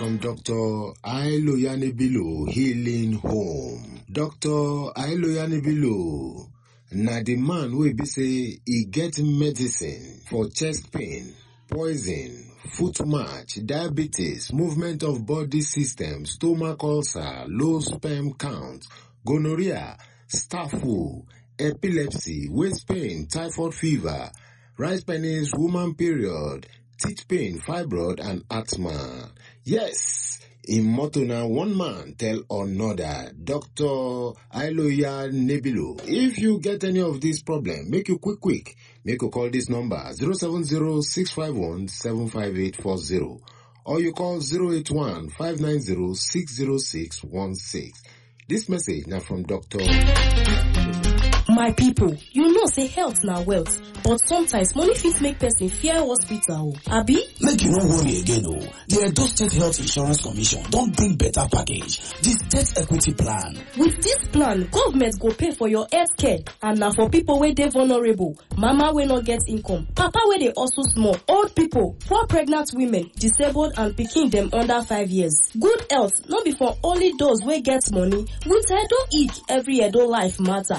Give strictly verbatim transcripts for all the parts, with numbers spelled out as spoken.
from Doctor Ailoyanibilo Healing Home. Doctor Ailoyanibilo na the man wey be say he get medicine for chest pain, poison, foot march, diabetes, movement of body system, stomach ulcer, low sperm count, gonorrhea, staph, epilepsy, waist pain, typhoid fever, rice penis, woman period, teeth pain, fibroid, and asthma. Yes, in motto na one man tell another. Doctor Ailoyanibilo. If you get any of these problems, make you quick quick. Make you call this number zero seven zero, six five one, seven five eight four zero or you call zero eight one, five nine zero, six zero six one six. This message now from Doctor My people, you know say health na wealth, but sometimes money fit make person fear hospital. Abi? Make you no worry again o. The Edo State Health Insurance Commission don bring better package, the State Equity Plan. With this plan, government go pay for your health care, and na for people wey dey vulnerable, mama wey no get income, papa wey dey also small, old people, poor pregnant women, disabled and pikin dem under five years. Good health no be for only those wey get money. With Edo I C, every Edo life matter.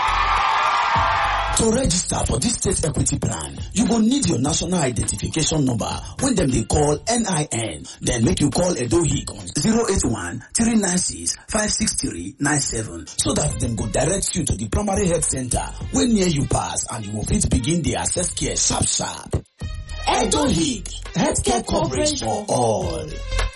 To register for this State Equity Plan, you go need your national identification number when them they call N I N. Then make you call Edo H I C on zero eight one, three nine six, five six three nine seven so that them go direct you to the primary health center when near you pass and you will fit begin the access care sharp sharp. Edo H I C, healthcare coverage for all.